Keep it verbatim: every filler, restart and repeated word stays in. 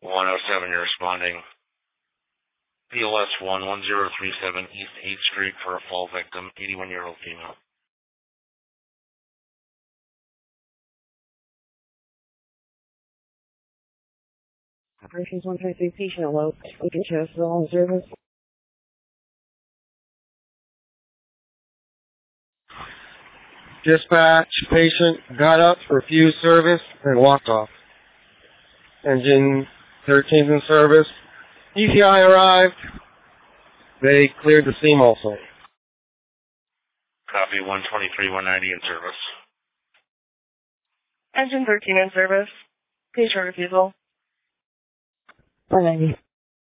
one oh seven, you're responding. P L S one one zero three seven East eighth Street for a fall victim, eighty-one-year-old female. Operations one twenty-three, patient alert. We can show still on service. Dispatch, patient got up, refused service, and walked off. Engine thirteen's in service. E T I arrived. They cleared the scene also. Copy, one twenty-three, one ninety in service. Engine thirteen in service. Patient refusal. one ninety.